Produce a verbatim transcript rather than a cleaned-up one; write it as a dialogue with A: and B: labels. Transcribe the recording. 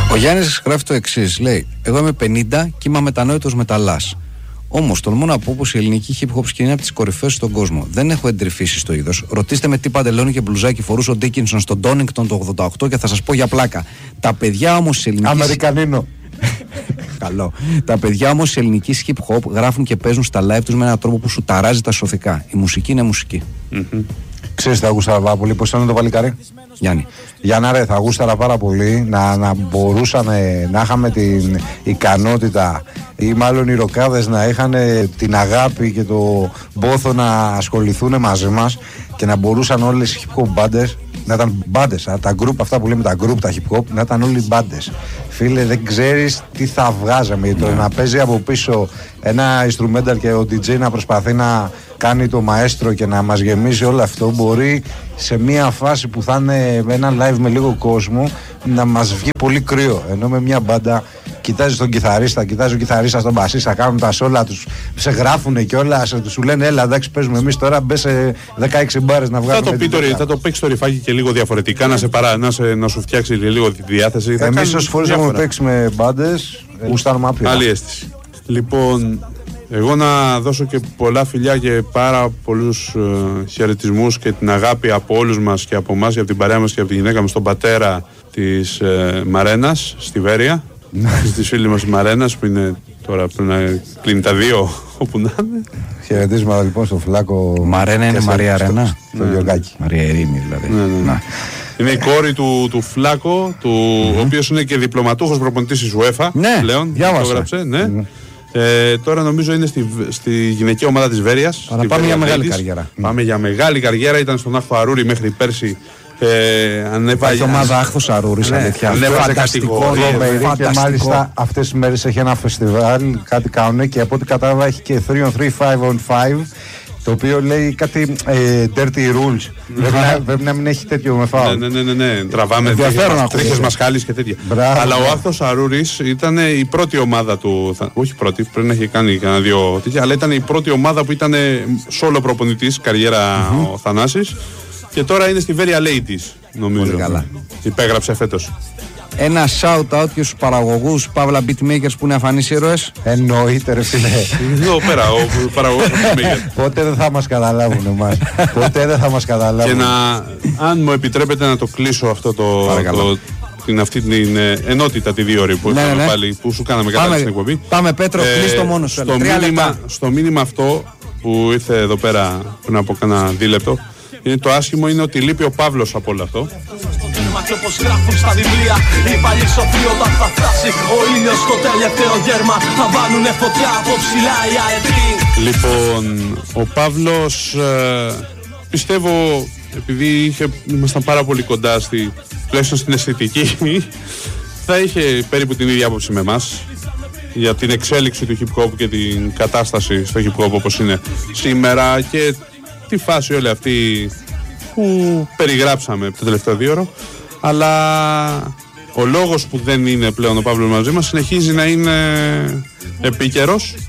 A: Ο Γιάννης γράφει το εξής, λέει: εγώ είμαι πενήντα και είμαι αμετανόητος μεταλλάς. Όμως τολμώ να πω πως η ελληνική hip hop σκηνή είναι από τις κορυφαίες στον κόσμο. Δεν έχω εντρυφήσει στο είδος. Ρωτήστε με τι παντελόνι και μπλουζάκι φορούσε ο Ντίκινσον στον Ντόνιγκτον το ογδόντα οκτώ και θα σας πω για πλάκα. Τα παιδιά όμως της ελληνικής.
B: Αμερικανίνο.
A: Καλό. Τα παιδιά όμως της ελληνικής hip hop γράφουν και παίζουν στα live τους με έναν τρόπο που σου ταράζει τα σωθικά. Η μουσική είναι μουσική.
B: Mm-hmm. Ξέρεις, θα γούσταρα πάρα πολύ. Πώς ήταν το παλικάρι,
A: Γιάννη?
B: Γιάννα, ρε, θα γούσταρα πάρα πολύ να, να μπορούσαμε να είχαμε την ικανότητα ή μάλλον οι ροκάδες να είχαν την αγάπη και το πόθο να ασχοληθούν μαζί μας και να μπορούσαν όλες οι hip hop μπάντες να ήταν μπάντες. Τα group αυτά που λέμε, τα group, τα hip hop, να ήταν όλοι μπάντες. Φίλε, δεν ξέρεις τι θα βγάζαμε. Yeah. Το να παίζει από πίσω ένα instrumental και ο ντι τζέι να προσπαθεί να κάνει το μαέστρο και να μας γεμίσει όλο αυτό, μπορεί σε μια φάση που θα είναι ένα live με λίγο κόσμο να μας βγει πολύ κρύο. Ενώ με μια μπάντα κοιτάζει τον κιθαρίστα, κοιτάζει τον κιθαρίστα στον μπασίστα, κάνουν τα σόλα τους, σε γράφουνε κιόλα, σου λένε έλα εντάξει παίζουμε εμείς τώρα, μπες σε δεκαέξι μπάρες να βγάλουμε.
C: Θα το, πει το, θα το παίξει το ρυφάκι και λίγο διαφορετικά, να, σε παρά, να, σε, να σου φτιάξει λίγο τη διάθεση.
B: Εμείς όσες φορές έχουμε παίξει με μπάντες, γουστάρουμε άπειρα.
C: Άλλη αίσθηση. Λοιπόν, εγώ να δώσω και πολλά φιλιά και πάρα πολλούς uh, χαιρετισμούς και την αγάπη από όλους μας και από εμάς και από την παρέα μας και από τη γυναίκα μας, τον πατέρα της uh, Μαρένας στη Βέρεια, της φίλης μας Μαρένας που είναι τώρα πρέπει να κλείνει τα δύο όπου να είναι.
B: Χαιρετίσματα λοιπόν στο Φλάκο.
A: Μαρένα είναι Μαρία Ρένα.
B: Στο Γιωργάκι.
A: Μαρία Ειρήνη δηλαδή.
C: Ναι, ναι, ναι. Είναι η κόρη του, του Φλάκο, του, mm-hmm. ο οποίος είναι και διπλωματούχος προπονητής της UEFA.
A: Ναι,
C: πλέον,
A: διάβασα.
C: Το έγραψε, ναι.
A: Mm-hmm.
C: Ε, τώρα νομίζω είναι στη, στη γυναικεία ομάδα της Βέρειας.
A: Πάμε Βέρεια για μεγάλη της. καριέρα.
C: Πάμε mm. για μεγάλη καριέρα. Ήταν στον Άχθο Αρούρη μέχρι πέρσι. Ε, ανέβα...
A: Η ομάδα Άχθος Αρούρης,
C: ναι,
A: αλήθεια.
C: Φανταστικό.
B: Και μάλιστα αυτές τις μέρες έχει ένα φεστιβάλ, κάτι κάνουν και από ό,τι κατάλαβα έχει και τρία on τρία, πέντε on πέντε. Το οποίο λέει κάτι ε, dirty rules. Πρέπει, να, πρέπει να μην έχει τέτοιο με φάουλ.
C: Ναι, ναι, ναι, ναι, ναι. Τραβάμε τρίχες μασχάλης και τέτοια.
B: Μπράβο.
C: Αλλά ο Άχθος Αρούρης ήταν η πρώτη ομάδα του. Όχι πρώτη, πρέπει να έχει κάνει κανένα δύο τέτοια. Αλλά ήταν η πρώτη ομάδα που ήταν σόλο προπονητής, καριέρα mm-hmm. ο Θανάσης. Και τώρα είναι στη Βέρεια Ladies, νομίζω.
A: Πολύ καλά.
C: Υπέγραψε φέτος.
A: Ένα shout out και στους παραγωγούς Παύλα Beatmakers που είναι αφανείς ήρωες.
B: Εννοείται ρε φίλε.
C: Εδώ πέρα ο παραγωγός Beatmakers.
B: Ποτέ δεν θα μας καταλάβουν εμάς. Ποτέ δεν θα μας καταλάβουν.
C: Και να, αν μου επιτρέπετε να το κλείσω αυτό το, το την, αυτή την ενότητα τη δύο ώρη που, ναι, ναι. Πάλι, που σου κάναμε κατά στην εκπομπή.
A: Πάμε Πέτρο, ε, κλείστο μόνο σου.
C: Στο μήνυμα, στο μήνυμα αυτό που ήρθε εδώ πέρα πριν από κάνα δίλεπτο, είναι το άσχημο είναι ότι λείπει ο Παύλος από όλο αυτό.
D: Και όπως γράφουν στα βιβλία, οι παλιοί σοφοί όταν θα φτάσει ο ήλιος στο τελευταίο γέρμα, θα βάλουνε φωτιά από ψηλά οι αετοί.
C: Λοιπόν, ο Παύλος ε, πιστεύω επειδή είχε, ήμασταν πάρα πολύ κοντά στη, τουλάχιστον στην αισθητική, θα είχε περίπου την ίδια άποψη με εμάς για την εξέλιξη του hip hop και την κατάσταση στο hip hop όπως είναι σήμερα και τη φάση όλη αυτή που περιγράψαμε το τελευταίο δύο ώρο. Αλλά ο λόγος που δεν είναι πλέον ο Παύλος μαζί μας συνεχίζει να είναι επίκαιρος